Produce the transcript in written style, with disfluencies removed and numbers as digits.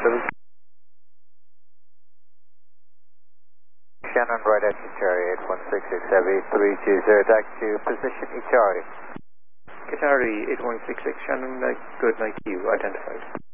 Shannon, right at Charlie, 8166 Heavy, 320, back to position Charlie. Qatari 8166, Shannon, good night to you, identified.